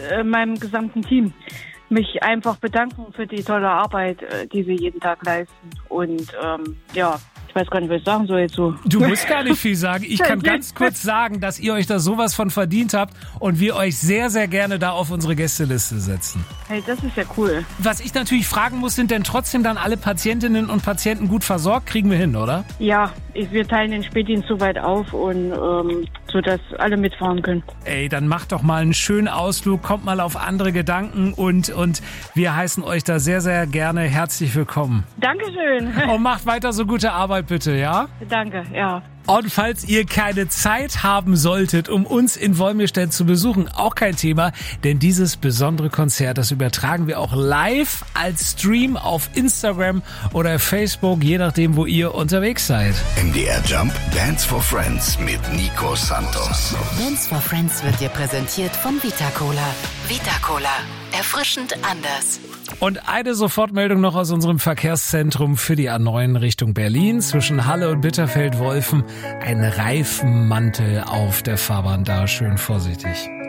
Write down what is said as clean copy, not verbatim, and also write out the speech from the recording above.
meinem gesamten Team mich einfach bedanken für die tolle Arbeit, die sie jeden Tag leisten. Und ich weiß gar nicht, was ich sagen soll jetzt so. Du musst gar nicht viel sagen. Ich kann ganz kurz sagen, dass ihr euch da sowas von verdient habt und wir euch sehr, sehr gerne da auf unsere Gästeliste setzen. Hey, das ist ja cool. Was ich natürlich fragen muss, sind denn trotzdem dann alle Patientinnen und Patienten gut versorgt? Kriegen wir hin, oder? Ja, wir teilen den Spätdienst so weit auf und sodass alle mitfahren können. Ey, dann macht doch mal einen schönen Ausflug, kommt mal auf andere Gedanken und wir heißen euch da sehr, sehr gerne herzlich willkommen. Dankeschön. Und macht weiter so gute Arbeit bitte, ja? Danke, ja. Und falls ihr keine Zeit haben solltet, um uns in Wolmirstedt zu besuchen, auch kein Thema, denn dieses besondere Konzert, das übertragen wir auch live als Stream auf Instagram oder Facebook, je nachdem, wo ihr unterwegs seid. MDR Jump Dance for Friends mit Nico Santos. Dance for Friends wird dir präsentiert von Vita Cola. Vita Cola. Erfrischend anders. Und eine Sofortmeldung noch aus unserem Verkehrszentrum für die A9 Richtung Berlin. Zwischen Halle und Bitterfeld-Wolfen ein Reifenmantel auf der Fahrbahn da. Schön vorsichtig.